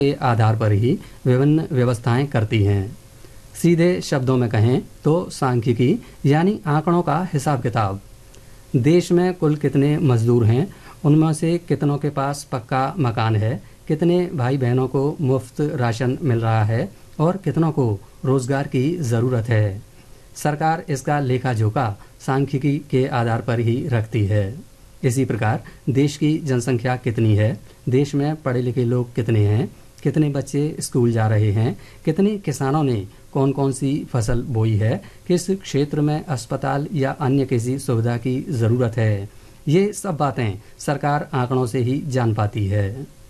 के आधार पर ही विभिन्न व्यवस्थाएं करती हैं। सीधे शब्दों में कहें तो सांख्यिकी यानी आंकड़ों का हिसाब किताब। देश में कुल कितने मजदूर हैं, उनमें से कितनों के पास पक्का मकान है, कितने भाई बहनों को मुफ्त राशन मिल रहा है और कितनों को रोजगार की ज़रूरत है। सरकार इसका लेखा जोखा सांख्यिकी के आधार पर ही रखती है। इसी प्रकार देश की जनसंख्या कितनी है, देश में पढ़े लिखे लोग कितने हैं, कितने बच्चे स्कूल जा रहे हैं, कितने किसानों ने कौन कौन सी फसल बोई है, किस क्षेत्र में अस्पताल या अन्य किसी सुविधा की ज़रूरत है, ये सब बातें सरकार आंकड़ों से ही जान पाती है।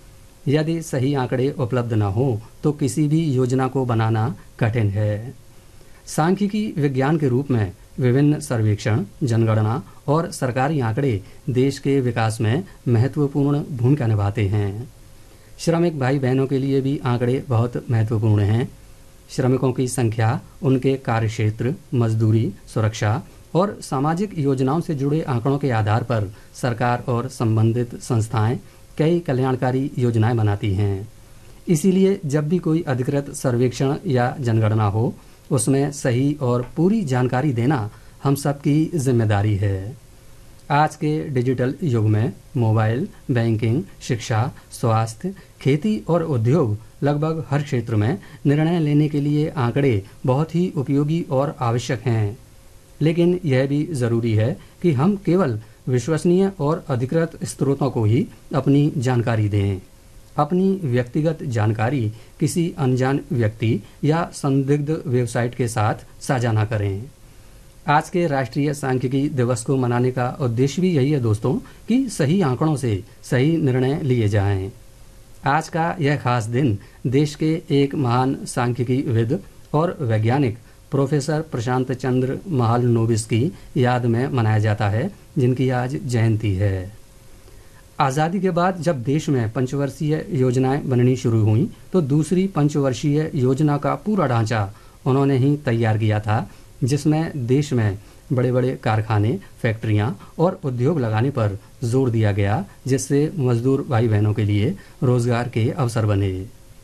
यदि सही आंकड़े उपलब्ध न हो तो किसी भी योजना को बनाना कठिन है। सांख्यिकी विज्ञान के रूप में विभिन्न सर्वेक्षण, जनगणना और सरकारी आंकड़े देश के विकास में महत्वपूर्ण भूमिका निभाते हैं। श्रमिक भाई बहनों के लिए भी आंकड़े बहुत महत्वपूर्ण हैं। श्रमिकों की संख्या, उनके कार्यक्षेत्र, मजदूरी, सुरक्षा और सामाजिक योजनाओं से जुड़े आंकड़ों के आधार पर सरकार और संबंधित संस्थाएं कई कल्याणकारी योजनाएं बनाती हैं। इसीलिए जब भी कोई अधिकृत सर्वेक्षण या जनगणना हो, उसमें सही और पूरी जानकारी देना हम सबकी जिम्मेदारी है। आज के डिजिटल युग में मोबाइल, बैंकिंग, शिक्षा, स्वास्थ्य, खेती और उद्योग लगभग हर क्षेत्र में निर्णय लेने के लिए आंकड़े बहुत ही उपयोगी और आवश्यक हैं। लेकिन यह भी ज़रूरी है कि हम केवल विश्वसनीय और अधिकृत स्रोतों को ही अपनी जानकारी दें। अपनी व्यक्तिगत जानकारी किसी अनजान व्यक्ति या संदिग्ध वेबसाइट के साथ साझा न करें। आज के राष्ट्रीय सांख्यिकी दिवस को मनाने का उद्देश्य भी यही है दोस्तों कि सही आंकड़ों से सही निर्णय लिए जाएं। आज का यह खास दिन देश के एक महान सांख्यिकीविद और वैज्ञानिक प्रोफेसर प्रशांत चंद्र महालनोबिस की याद में मनाया जाता है, जिनकी आज जयंती है। आज़ादी के बाद जब देश में पंचवर्षीय योजनाएं बननी शुरू हुई तो दूसरी पंचवर्षीय योजना का पूरा ढांचा उन्होंने ही तैयार किया था, जिसमें देश में बड़े बड़े कारखाने, फैक्ट्रियां और उद्योग लगाने पर जोर दिया गया, जिससे मजदूर भाई बहनों के लिए रोजगार के अवसर बने।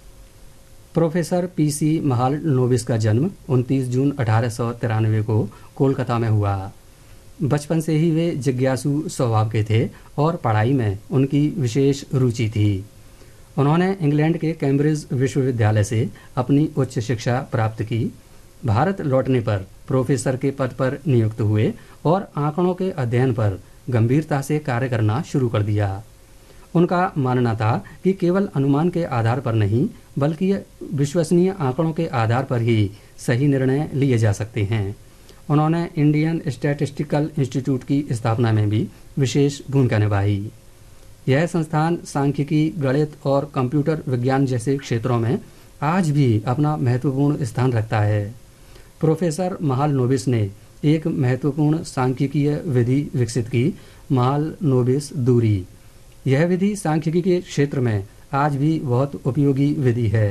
प्रोफेसर पीसी महालनोबिस का जन्म 29 जून 1893 को कोलकाता में हुआ। बचपन से ही वे जिज्ञासु स्वभाव के थे और पढ़ाई में उनकी विशेष रुचि थी। उन्होंने इंग्लैंड के कैम्ब्रिज विश्वविद्यालय से अपनी उच्च शिक्षा प्राप्त की। भारत लौटने पर प्रोफेसर के पद पर नियुक्त हुए और आंकड़ों के अध्ययन पर गंभीरता से कार्य करना शुरू कर दिया। उनका मानना था कि केवल अनुमान के आधार पर नहीं, बल्कि विश्वसनीय आंकड़ों के आधार पर ही सही निर्णय लिए जा सकते हैं। उन्होंने इंडियन स्टैटिस्टिकल इंस्टीट्यूट की स्थापना में भी विशेष भूमिका निभाई। यह संस्थान सांख्यिकी, गणित और कंप्यूटर विज्ञान जैसे क्षेत्रों में आज भी अपना महत्वपूर्ण स्थान रखता है। प्रोफेसर महालनोबिस ने एक महत्वपूर्ण सांख्यिकीय विधि विकसित की, महालनोबिस दूरी। यह विधि सांख्यिकी के क्षेत्र में आज भी बहुत उपयोगी विधि है।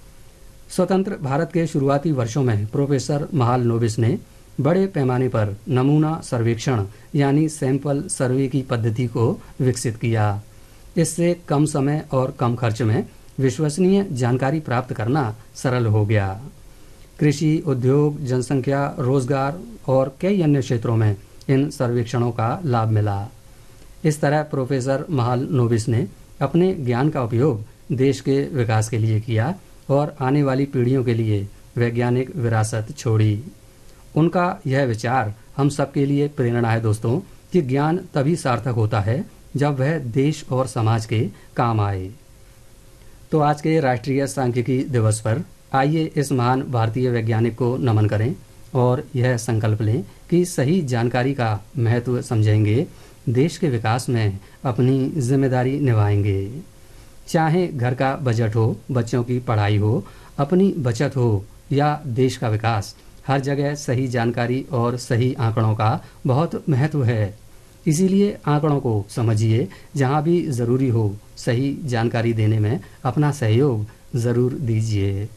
स्वतंत्र भारत के शुरुआती वर्षों में प्रोफेसर महालनोबिस ने बड़े पैमाने पर नमूना सर्वेक्षण यानी सैंपल सर्वे की पद्धति को विकसित किया। इससे कम समय और कम खर्च में विश्वसनीय जानकारी प्राप्त करना सरल हो गया। कृषि, उद्योग, जनसंख्या, रोजगार और कई अन्य क्षेत्रों में इन सर्वेक्षणों का लाभ मिला। इस तरह प्रोफेसर महालनोबिस ने अपने ज्ञान का उपयोग देश के विकास के लिए किया और आने वाली पीढ़ियों के लिए वैज्ञानिक विरासत छोड़ी। उनका यह विचार हम सबके लिए प्रेरणा है दोस्तों कि ज्ञान तभी सार्थक होता है जब वह देश और समाज के काम आए। तो आज के राष्ट्रीय सांख्यिकी दिवस पर आइए इस महान भारतीय वैज्ञानिक को नमन करें और यह संकल्प लें कि सही जानकारी का महत्व समझेंगे, देश के विकास में अपनी जिम्मेदारी निभाएंगे। चाहे घर का बजट हो, बच्चों की पढ़ाई हो, अपनी बचत हो या देश का विकास, हर जगह सही जानकारी और सही आंकड़ों का बहुत महत्व है। इसीलिए आंकड़ों को समझिए, जहां भी ज़रूरी हो सही जानकारी देने में अपना सहयोग ज़रूर दीजिए।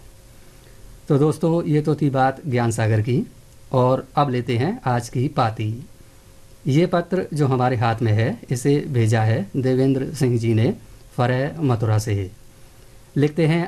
तो दोस्तों, ये तो थी बात ज्ञान सागर की, और अब लेते हैं आज की पाती। ये पत्र जो हमारे हाथ में है, इसे भेजा है देवेंद्र सिंह जी ने फरह मथुरा से। लिखते हैं,